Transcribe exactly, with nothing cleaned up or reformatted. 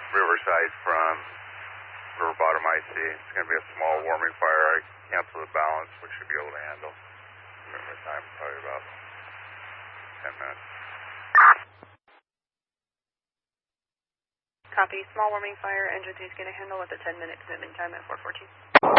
Riverside from River Bottom I C. It's going to be a small warming fire. I cancel the balance, which should be able to handle. Remember time, probably about ten minutes. Copy. Small warming fire. Engine two is going to handle with a ten minute commitment time at four fourteen.